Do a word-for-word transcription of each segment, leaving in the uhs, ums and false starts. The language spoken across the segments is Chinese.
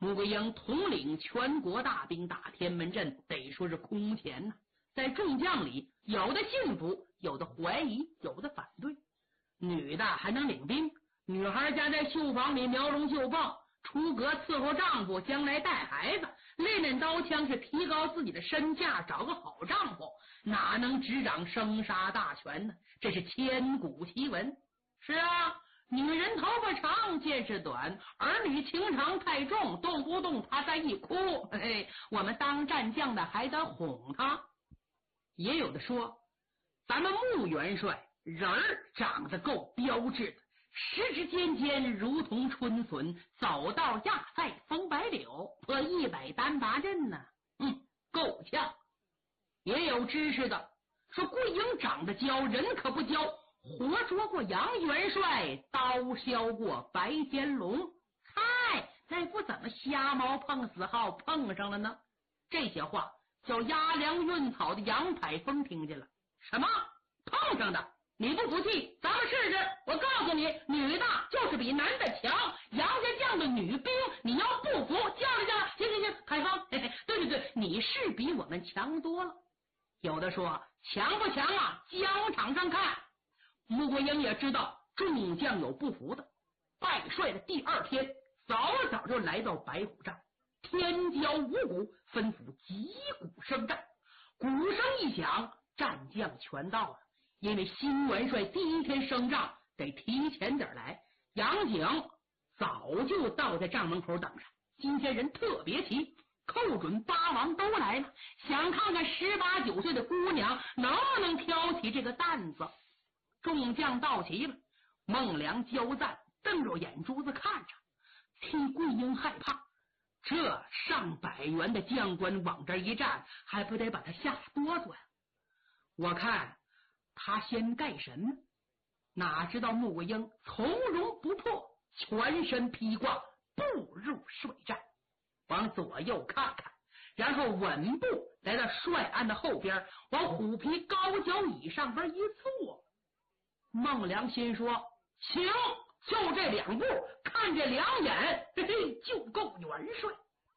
穆桂英统领全国大兵打天门阵，得说是空前呐、啊。在众将里，有的信服，有的怀疑，有的反对。女的还能领兵，女孩家在绣房里描龙绣凤，出阁伺候丈夫，将来带孩子，练练刀枪，是提高自己的身价，找个好丈夫，哪能执掌生杀大权呢？这是千古奇闻。是啊，女人头发长，见识短，儿女情长太重，动不动她再一哭，嘿，我们当战将的还得哄她。也有的说，咱们穆元帅人儿长得够标致的，时时间间如同春笋，走到亚塞风白柳，破一百单八阵呢，嗯，够呛。也有知识的说，桂英长得娇，人可不娇，活捉过杨元帅，刀削过白尖龙，嗨，那不怎么瞎猫碰死耗碰上了呢？这些话叫压粮运草的杨排风听见了。什么碰上的？你不服气，咱们试试。我告诉你，女的就是比男的强，杨家将的女兵，你要不服，叫一叫。行行行，海芳，嘿嘿，对对对，你是比我们强多了。有的说强不强啊，疆场上看。穆桂英也知道众将有不服的，拜帅的第二天，早早就来到白虎帐，天骄五鼓，吩咐击鼓声战。鼓声一响，战将全到了。因为新元帅第一天升帐得提前点来，杨景早就到在帐门口等着。今天人特别齐，寇准八王都来了，想看看十八九岁的姑娘能不能挑起这个担子。众将到齐了，孟良交赞，瞪着眼珠子看着，替桂英害怕。这上百员的将官往这一站，还不得把他吓哆嗦呀？我看他先盖神呢，哪知道穆桂英从容不迫，全身披挂，步入水战，往左右看看，然后稳步来到帅案的后边，往虎皮高脚椅上边一坐。孟良心说，行，就这两步，看这两眼，嘿嘿，就够元帅。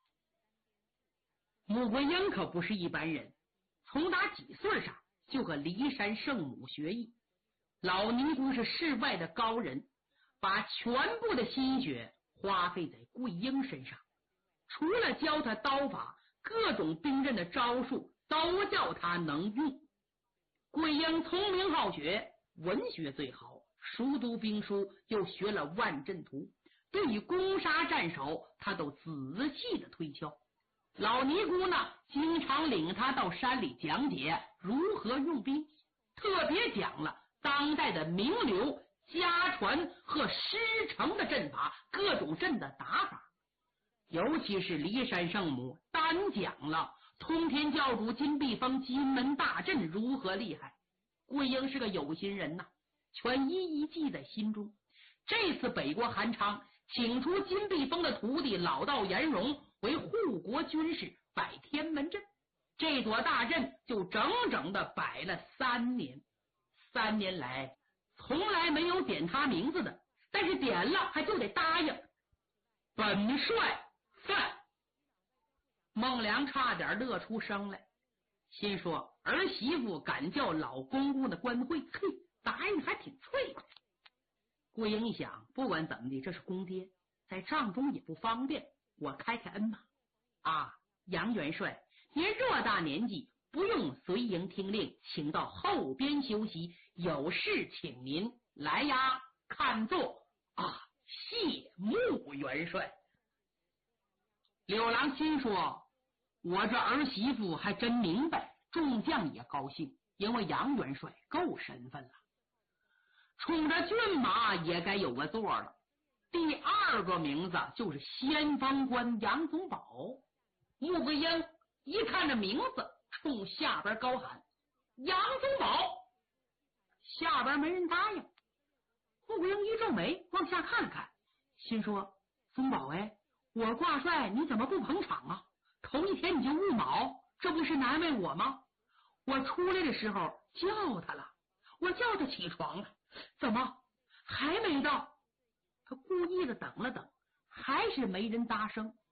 穆桂英可不是一般人，从打几岁上就和骊山圣母学艺。老尼姑是世外的高人，把全部的心血花费在桂英身上，除了教她刀法，各种兵刃的招数都叫她能用。桂英聪明好学，文学最好，熟读兵书，又学了万阵图，对于攻杀战守，她都仔细的推敲。老尼姑呢，经常领他到山里讲解如何用兵，特别讲了当代的名流、家传和师承的阵法，各种阵的打法。尤其是骊山圣母单讲了通天教主金碧峰金门大阵如何厉害。桂英是个有心人呐，全一一记在心中。这次北国韩昌请出金碧峰的徒弟老道颜荣为护国军士，摆天门阵，这座大阵就整整的摆了三年。三年来从来没有点他名字的，但是点了还就得答应。本帅在。孟良差点乐出声来，心说儿媳妇敢叫老公公的官会，嘿，答应还挺脆快。桂英一想，不管怎么的，这是公爹，在帐中也不方便，我开开恩吧。啊，杨元帅，您偌大年纪，不用随营听令，请到后边休息，有事请您来呀，看座啊，谢穆元帅。柳郎心说，我这儿媳妇还真明白，众将也高兴，因为杨元帅够身份了，冲着骏马也该有个座了。第二个名字就是先锋官杨宗保。穆桂英一看这名字，冲下边高喊杨宗保，下边没人答应。穆桂英一皱眉，往下看看，心说，宗保哎，我挂帅你怎么不捧场啊？头一天你就误卯，这不是难为我吗？我出来的时候叫他了，我叫他起床了，怎么还没到？他故意的等了等，还是没人答声。